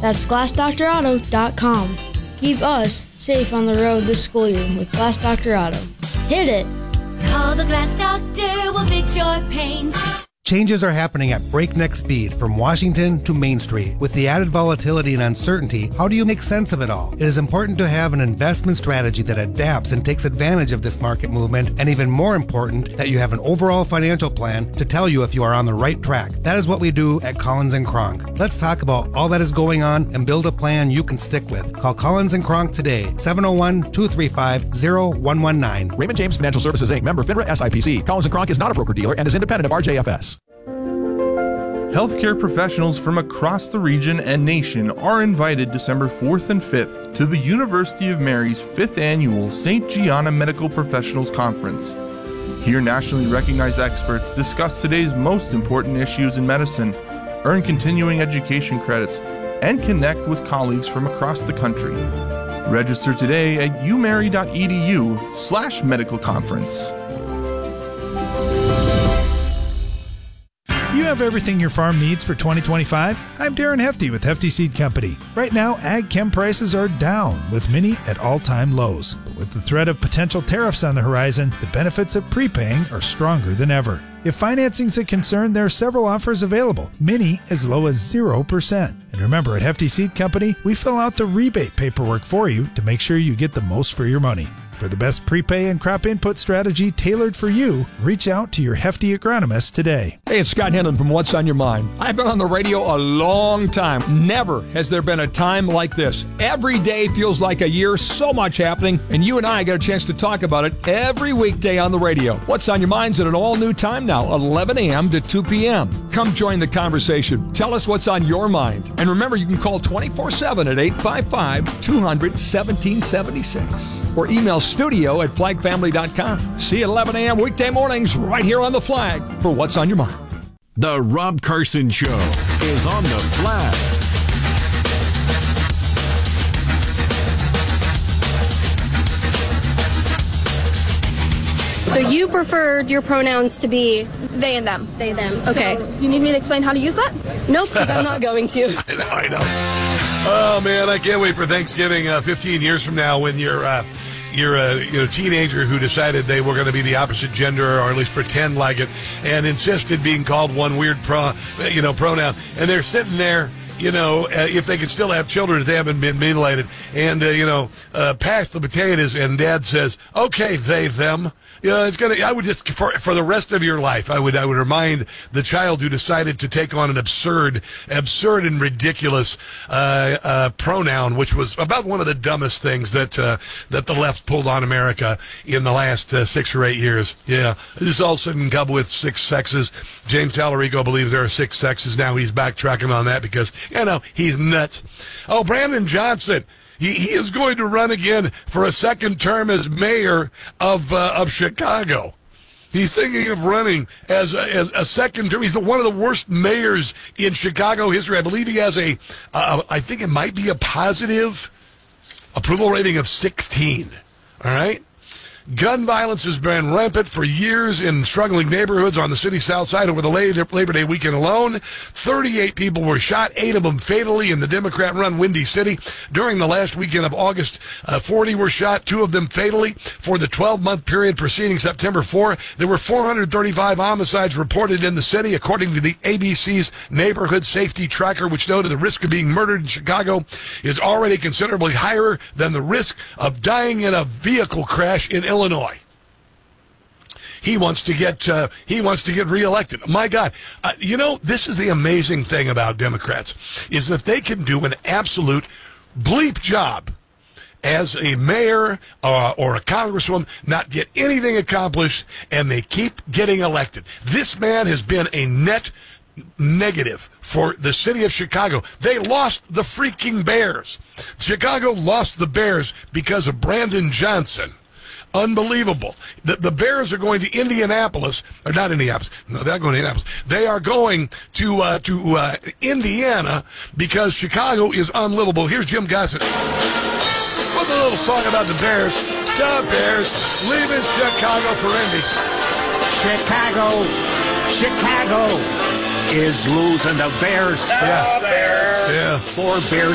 That's GlassDoctorAuto.com. Keep us safe on the road this school year with Glass Doctor Auto. Hit it! Call the Glass Doctor, we'll fix your paint. Changes are happening at breakneck speed from Washington to Main Street. With the added volatility and uncertainty, how do you make sense of it all? It is important to have an investment strategy that adapts and takes advantage of this market movement, and even more important, that you have an overall financial plan to tell you if you are on the right track. That is what we do at Collins & Kronk. Let's talk about all that is going on and build a plan you can stick with. Call Collins & Kronk today, 701-235-0119. Raymond James Financial Services, Inc., member FINRA SIPC. Collins & Kronk is not a broker-dealer and is independent of RJFS. Healthcare professionals from across the region and nation are invited December 4th and 5th to the University of Mary's 5th Annual St. Gianna Medical Professionals Conference. Here, nationally recognized experts discuss today's most important issues in medicine, earn continuing education credits, and connect with colleagues from across the country. Register today at umary.edu/medical conference. You have everything your farm needs for 2025? I'm Darren Hefty with Hefty Seed Company. Right now, ag chem prices are down, with many at all-time lows. But with the threat of potential tariffs on the horizon, the benefits of prepaying are stronger than ever. If financing's a concern, there are several offers available, many as low as 0%. And remember, at Hefty Seed Company, we fill out the rebate paperwork for you to make sure you get the most for your money. For the best prepay and crop input strategy tailored for you, reach out to your Hefty agronomist today. Hey, it's Scott Henlon from What's on Your Mind. I've been on the radio a long time. Never has there been a time like this. Every day feels like a year, so much happening, and you and I get a chance to talk about it every weekday on the radio. What's on Your Mind's at an all-new time now, 11 a.m. to 2 p.m. Come join the conversation. Tell us what's on your mind. And remember, you can call 24/7 at 855-200-1776 or email studio@flagfamily.com. See you at 11 a.m. weekday mornings right here on The Flag for What's on Your Mind. The Rob Carson Show is on The Flag. So you preferred your pronouns to be they and them. They, them. Okay. So, do you need me to explain how to use that? Nope, because I'm not going to. I know. Oh, man, I can't wait for Thanksgiving 15 years from now when you're a teenager who decided they were going to be the opposite gender, or at least pretend like it, and insisted being called one weird pronoun. And they're sitting there, if they could still have children if they haven't been mutilated, and, pass the potatoes, and Dad says, okay, they, them. I would just, for the rest of your life, I would remind the child who decided to take on an absurd and ridiculous pronoun, which was about one of the dumbest things that the left pulled on America in the last 6 or 8 years. Yeah. This is all sudden come with 6 sexes. James Tallarico believes there are 6 sexes now. He's backtracking on that because, he's nuts. Oh, Brandon Johnson. He is going to run again for a second term as mayor of Chicago. He's thinking of running as a second term. He's one of the worst mayors in Chicago history. I believe he has I think it might be a positive approval rating of 16. All right? Gun violence has been rampant for years in struggling neighborhoods on the city's south side over the Labor Day weekend alone. 38 people were shot, 8 of them fatally in the Democrat-run Windy City. During the last weekend of August, 40 were shot, 2 of them fatally. For the 12-month period preceding September 4, there were 435 homicides reported in the city, according to the ABC's Neighborhood Safety Tracker, which noted the risk of being murdered in Chicago is already considerably higher than the risk of dying in a vehicle crash in Illinois. He wants to get reelected. My God, this is the amazing thing about Democrats is that they can do an absolute bleep job as a mayor or a congresswoman, not get anything accomplished, and they keep getting elected. This man has been a net negative for the city of Chicago. They lost the freaking Bears. Chicago lost the Bears because of Brandon Johnson. Unbelievable. The Bears are going to Indianapolis, or not Indianapolis. No, they're not going to Indianapolis. They are going to Indiana because Chicago is unlivable. Here's Jim Gossett with a little song about the Bears. The Bears leaving Chicago for Indy. Chicago is losing the Bears. Yeah. Bears. Yeah. Poor Bears.